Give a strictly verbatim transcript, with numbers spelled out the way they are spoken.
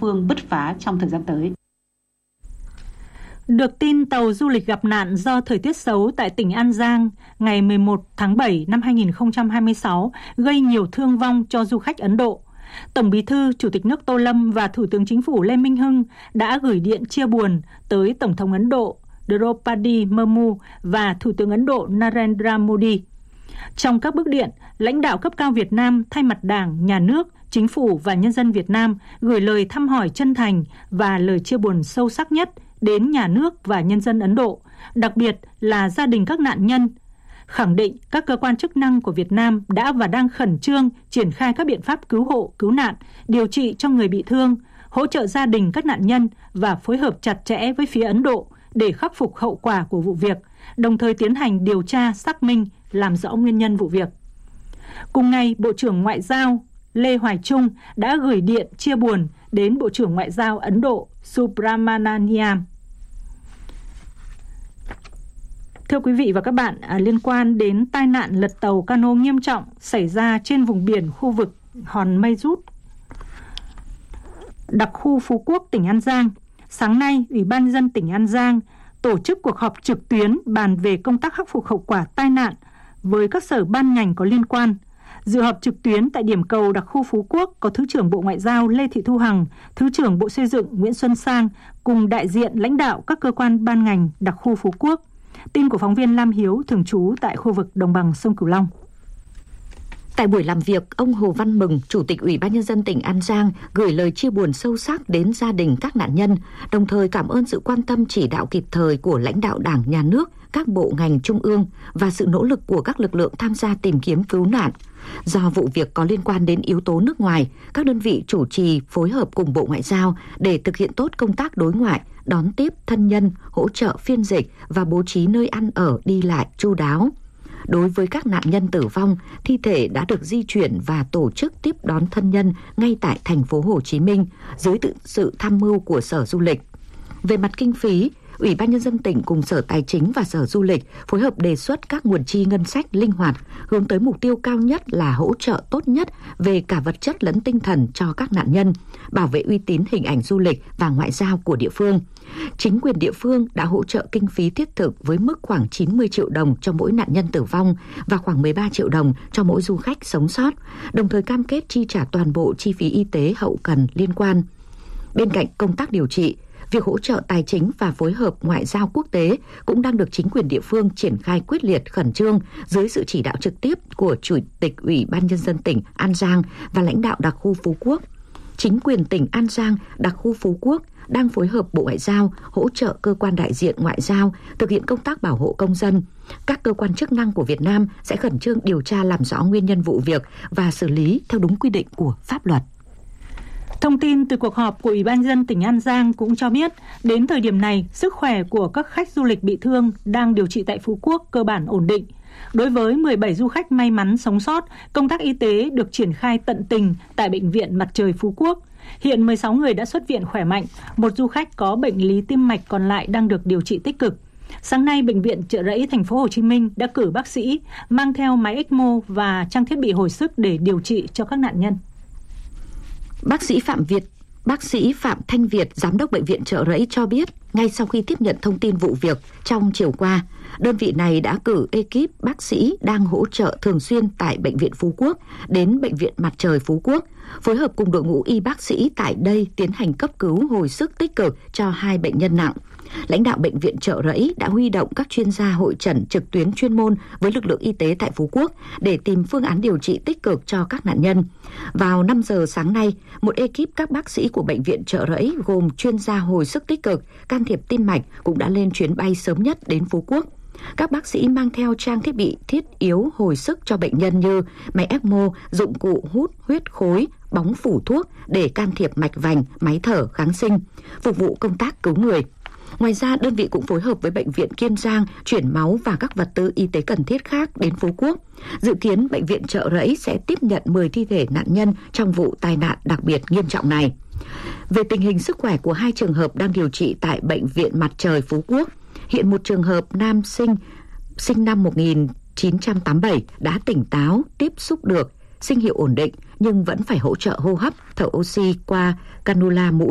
phương bứt phá trong thời gian tới. Được tin tàu du lịch gặp nạn do thời tiết xấu tại tỉnh An Giang ngày mười một tháng bảy năm hai nghìn không trăm hai mươi sáu gây nhiều thương vong cho du khách Ấn Độ. Tổng Bí thư, Chủ tịch nước Tô Lâm và Thủ tướng Chính phủ Lê Minh Hưng đã gửi điện chia buồn tới Tổng thống Ấn Độ Draupadi Murmu và Thủ tướng Ấn Độ Narendra Modi. Trong các bức điện, lãnh đạo cấp cao Việt Nam thay mặt Đảng, Nhà nước, Chính phủ và nhân dân Việt Nam gửi lời thăm hỏi chân thành và lời chia buồn sâu sắc nhất đến nhà nước và nhân dân Ấn Độ, đặc biệt là gia đình các nạn nhân, khẳng định các cơ quan chức năng của Việt Nam đã và đang khẩn trương triển khai các biện pháp cứu hộ, cứu nạn, điều trị cho người bị thương, hỗ trợ gia đình các nạn nhân và phối hợp chặt chẽ với phía Ấn Độ để khắc phục hậu quả của vụ việc, đồng thời tiến hành điều tra, xác minh, làm rõ nguyên nhân vụ việc. Cùng ngày, Bộ trưởng Ngoại giao Lê Hoài Trung đã gửi điện chia buồn đến Bộ trưởng Ngoại giao Ấn Độ Subramaniam. Thưa quý vị và các bạn, liên quan đến tai nạn lật tàu cano nghiêm trọng xảy ra trên vùng biển khu vực Hòn Mây Rút, đặc khu Phú Quốc, tỉnh An Giang, sáng nay, Ủy ban nhân dân tỉnh An Giang tổ chức cuộc họp trực tuyến bàn về công tác khắc phục hậu quả tai nạn với các sở ban ngành có liên quan. Dự họp trực tuyến tại điểm cầu đặc khu Phú Quốc có Thứ trưởng Bộ Ngoại giao Lê Thị Thu Hằng, Thứ trưởng Bộ Xây dựng Nguyễn Xuân Sang cùng đại diện lãnh đạo các cơ quan ban ngành đặc khu Phú Quốc. Tin của phóng viên Lam Hiếu thường trú tại khu vực đồng bằng sông Cửu Long. Tại buổi làm việc, ông Hồ Văn Mừng, Chủ tịch Ủy ban nhân dân tỉnh An Giang gửi lời chia buồn sâu sắc đến gia đình các nạn nhân, đồng thời cảm ơn sự quan tâm chỉ đạo kịp thời của lãnh đạo Đảng, Nhà nước, các bộ ngành trung ương và sự nỗ lực của các lực lượng tham gia tìm kiếm cứu nạn. Do vụ việc có liên quan đến yếu tố nước ngoài, các đơn vị chủ trì phối hợp cùng Bộ Ngoại giao để thực hiện tốt công tác đối ngoại, đón tiếp thân nhân, hỗ trợ phiên dịch và bố trí nơi ăn ở đi lại chu đáo. Đối với các nạn nhân tử vong, thi thể đã được di chuyển và tổ chức tiếp đón thân nhân ngay tại thành phố Hồ Chí Minh dưới sự tham mưu của Sở Du lịch. Về mặt kinh phí, Ủy ban nhân dân tỉnh cùng Sở Tài chính và Sở Du lịch phối hợp đề xuất các nguồn chi ngân sách linh hoạt, hướng tới mục tiêu cao nhất là hỗ trợ tốt nhất về cả vật chất lẫn tinh thần cho các nạn nhân, bảo vệ uy tín hình ảnh du lịch và ngoại giao của địa phương. Chính quyền địa phương đã hỗ trợ kinh phí thiết thực với mức khoảng chín mươi triệu đồng cho mỗi nạn nhân tử vong và khoảng mười ba triệu đồng cho mỗi du khách sống sót, đồng thời cam kết chi trả toàn bộ chi phí y tế hậu cần liên quan. Bên cạnh công tác điều trị, việc hỗ trợ tài chính và phối hợp ngoại giao quốc tế cũng đang được chính quyền địa phương triển khai quyết liệt, khẩn trương dưới sự chỉ đạo trực tiếp của Chủ tịch Ủy ban nhân dân tỉnh An Giang và lãnh đạo đặc khu Phú Quốc. Chính quyền tỉnh An Giang, đặc khu Phú Quốc đang phối hợp Bộ Ngoại giao hỗ trợ cơ quan đại diện ngoại giao thực hiện công tác bảo hộ công dân. Các cơ quan chức năng của Việt Nam sẽ khẩn trương điều tra làm rõ nguyên nhân vụ việc và xử lý theo đúng quy định của pháp luật. Thông tin từ cuộc họp của Ủy ban nhân dân tỉnh An Giang cũng cho biết, đến thời điểm này, sức khỏe của các khách du lịch bị thương đang điều trị tại Phú Quốc cơ bản ổn định. Đối với mười bảy du khách may mắn sống sót, công tác y tế được triển khai tận tình tại Bệnh viện Mặt trời Phú Quốc. Hiện mười sáu người đã xuất viện khỏe mạnh, một du khách có bệnh lý tim mạch còn lại đang được điều trị tích cực. Sáng nay, Bệnh viện Chợ Rẫy thành phố Hồ Chí Minh đã cử bác sĩ mang theo máy ECMO và trang thiết bị hồi sức để điều trị cho các nạn nhân. Bác sĩ Phạm Việt, bác sĩ Phạm Thanh Việt, giám đốc Bệnh viện Chợ Rẫy cho biết, ngay sau khi tiếp nhận thông tin vụ việc trong chiều qua, đơn vị này đã cử ekip bác sĩ đang hỗ trợ thường xuyên tại Bệnh viện Phú Quốc đến Bệnh viện Mặt trời Phú Quốc, phối hợp cùng đội ngũ y bác sĩ tại đây tiến hành cấp cứu hồi sức tích cực cho hai bệnh nhân nặng. Lãnh đạo Bệnh viện Chợ Rẫy đã huy động các chuyên gia hội chẩn trực tuyến chuyên môn với lực lượng y tế tại Phú Quốc để tìm phương án điều trị tích cực cho các nạn nhân. Vào năm giờ sáng nay, một ekip các bác sĩ của Bệnh viện Chợ Rẫy gồm chuyên gia hồi sức tích cực, can thiệp tim mạch cũng đã lên chuyến bay sớm nhất đến Phú Quốc. Các bác sĩ mang theo trang thiết bị thiết yếu hồi sức cho bệnh nhân như máy ECMO, dụng cụ hút huyết khối, bóng phủ thuốc để can thiệp mạch vành, máy thở, kháng sinh, phục vụ công tác cứu người. Ngoài ra, đơn vị cũng phối hợp với Bệnh viện Kiên Giang chuyển máu và các vật tư y tế cần thiết khác đến Phú Quốc. Dự kiến Bệnh viện Chợ Rẫy sẽ tiếp nhận mười thi thể nạn nhân trong vụ tai nạn đặc biệt nghiêm trọng này. Về tình hình sức khỏe của hai trường hợp đang điều trị tại Bệnh viện Mặt trời Phú Quốc, hiện một trường hợp nam sinh sinh năm một nghìn chín trăm tám mươi bảy đã tỉnh táo, tiếp xúc được, sinh hiệu ổn định nhưng vẫn phải hỗ trợ hô hấp, thở oxy qua cannula mũi.